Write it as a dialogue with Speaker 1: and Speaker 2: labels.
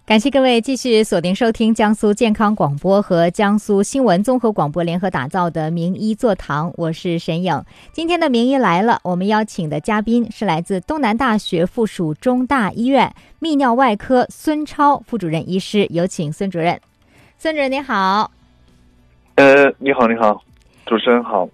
Speaker 1: 感谢各位继续锁定收听江苏健康广播和江苏新闻综合广播联合打造的名医座堂，我是沈颖。今天的名医来了，我们邀请的嘉宾是来自东南大学附属中大医院泌尿外科孙超副主任医师，有请孙主任。孙主任您好。
Speaker 2: 你好，主持人好。